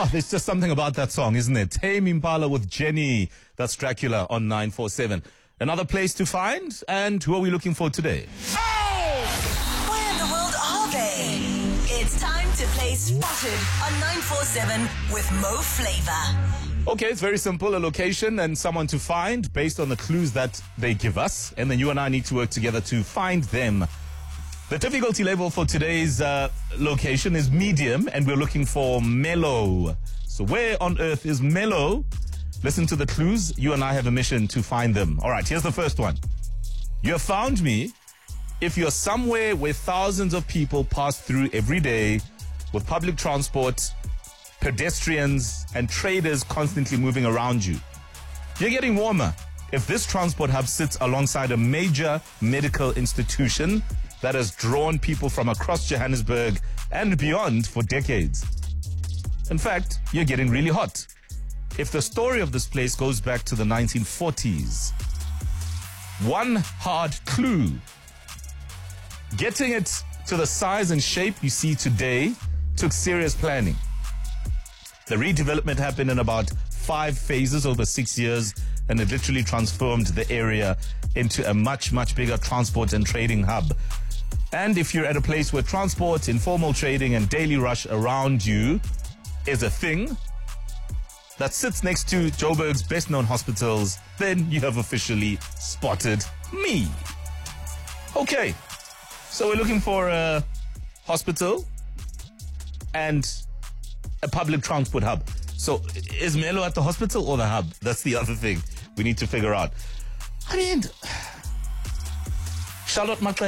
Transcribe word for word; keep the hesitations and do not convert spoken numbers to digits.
Oh, there's just something about that song, isn't it? Tame Impala with Jenny. That's Dracula on nine four seven. Another place to find, and who are we looking for today? Hey! Where in the world are they? It's time to play Spotted on nine four seven with Mo Flava. Okay, it's very simple. A location and someone to find based on the clues that they give us. And then you and I need to work together to find them. The difficulty level for today's uh, location is medium, and we're looking for Mellow. So where on earth is Mellow? Listen to the clues. You and I have a mission to find them. All right, here's the first one. You have found me if you're somewhere where thousands of people pass through every day with public transport, pedestrians, and traders constantly moving around you. You're getting warmer if this transport hub sits alongside a major medical institution that has drawn people from across Johannesburg and beyond for decades. In fact, you're getting really hot if the story of this place goes back to the nineteen forties. One hard clue. Getting it to the size and shape you see today took serious planning. The redevelopment happened in about five phases over six years, and it literally transformed the area into a much, much bigger transport and trading hub. And if you're at a place where transport, informal trading, and daily rush around you is a thing that sits next to Joburg's best-known hospitals, then you have officially spotted me. Okay, so we're looking for a hospital and a public transport hub. So is Mellow at the hospital or the hub? That's the other thing we need to figure out. I mean, Charlotte Mac